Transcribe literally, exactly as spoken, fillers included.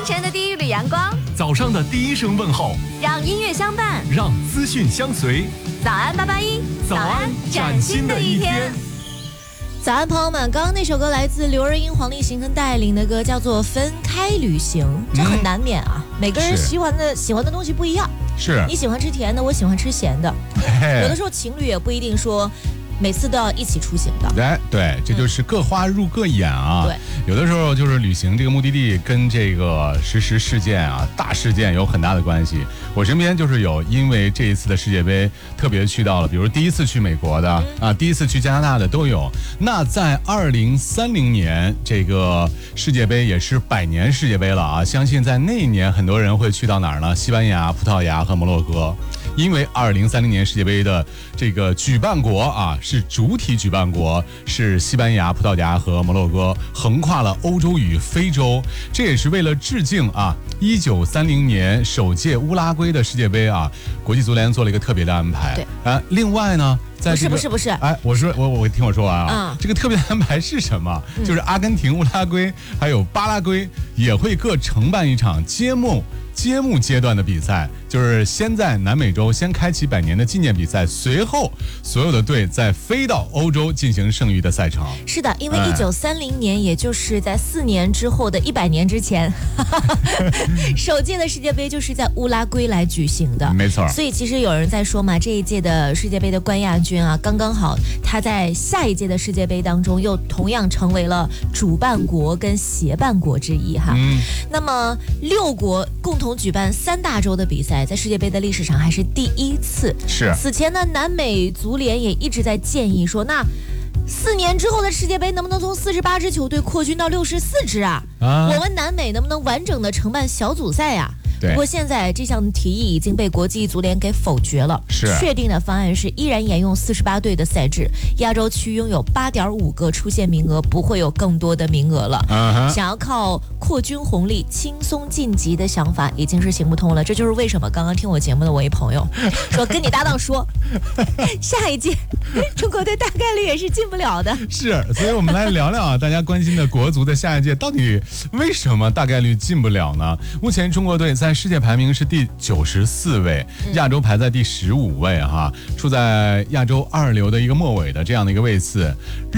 晨的第一缕阳光， 早上的第一声问候， 让音乐相伴， 让资讯相随。 早安八八一， 早安崭新的一天。 早安，朋友们！刚刚那首歌来自刘若英、黄立行跟戴爱玲的歌，叫做《分开旅行》，这很难免啊。嗯、每个人喜欢的喜欢的东西不一样， 是你喜欢吃甜的，我喜欢吃咸的。有的时候情侣也不一定说每次都要一起出行的。 哎，对，这就是各花入各眼啊。 对， 有的时候就是旅行这个目的地跟这个实时事件啊、大事件有很大的关系。我身边就是有因为这一次的世界杯特别去到了，比如第一次去美国的、嗯、啊，第一次去加拿大的都有。那在二零三零年这个世界杯也是百年世界杯了啊，相信在那一年很多人会去到哪儿呢？西班牙、葡萄牙和摩洛哥。因为二零三零年世界杯的这个举办国啊，是主体举办国是西班牙、葡萄牙和摩洛哥，横跨了欧洲与非洲。这也是为了致敬啊一九三零年首届乌拉圭的世界杯啊，国际足联做了一个特别的安排。 对啊，另外呢。在这个、不是不是不是， 哎，我说我我听我说完啊、嗯，这个特别的安排是什么？嗯、就是阿根廷、乌拉圭还有巴拉圭也会各承办一场揭幕揭幕阶段的比赛，就是先在南美洲先开启百年的纪念比赛，随后所有的队再飞到欧洲进行剩余的赛程。 是的，因为一九三零年，也就是在四年之后的一百年之前，首届的世界杯就是在乌拉圭来举行的， 没错。 所以其实有人在说嘛，这一届的世界杯的冠亚军。啊，刚刚好，他在下一届的世界杯当中又同样成为了主办国跟协办国之一哈。嗯、那么六国共同举办三大洲的比赛，在世界杯的历史上还是第一次。 是。 此前呢，南美足联也一直在建议说，那四年之后的世界杯能不能从四十八支球队扩军到六十四支啊？啊我们南美能不能完整的承办小组赛呀、啊？不过现在这项提议已经被国际足联给否决了， 是确定的方案是依然沿用四十八队的赛制，亚洲区拥有八点五个出线名额，不会有更多的名额了。Uh-huh. 想要靠扩军红利轻松晋级的想法已经是行不通了，这就是为什么刚刚听我节目的我一朋友说跟你搭档说，下一届中国队大概率也是进不了的。 是，所以我们来聊聊啊，大家关心的国足的下一届到底为什么大概率进不了呢？目前中国队在世界排名是第九十四位，亚洲排在第十五位哈，处在亚洲二流的一个末尾的这样的一个位次。